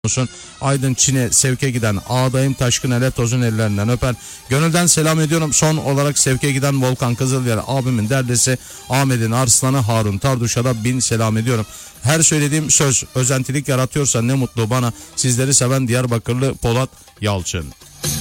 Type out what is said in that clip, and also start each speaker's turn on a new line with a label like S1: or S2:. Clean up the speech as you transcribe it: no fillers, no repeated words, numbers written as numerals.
S1: olsun. Aydın Çin'e sevke giden ağdayım Taşkın ele tozun ellerinden öper. Gönülden selam ediyorum. Son olarak sevke giden Volkan Kızılyer abimin derdesi Ahmet'in Arslan'ı Harun Tarduş'a da bin selam ediyorum. Her söylediğim söz özentilik yaratıyorsa ne mutlu bana. Sizleri seven Diyarbakırlı Polat Yalçın.